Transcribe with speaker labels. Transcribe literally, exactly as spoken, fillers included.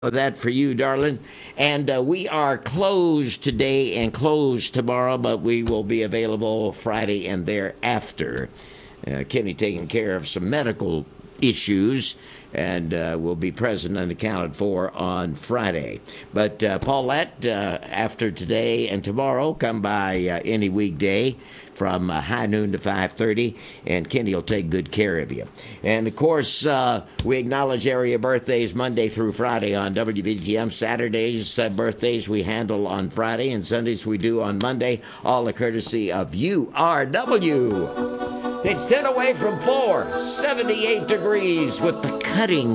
Speaker 1: That for you, darling. And uh, we are closed today and closed tomorrow, but we will be available Friday and thereafter. Uh, Kenny taking care of some medical issues and uh, will be present and accounted for on Friday. But uh, Paulette, uh, after today and tomorrow, come by uh, any weekday from uh, high noon to five thirty, and Kenny will take good care of you. And, of course, uh, we acknowledge area birthdays Monday through Friday on W B G M. Saturdays, uh, birthdays we handle on Friday, and Sundays we do on Monday, all the courtesy of U R W. It's ten away from four, seventy-eight degrees with the cutting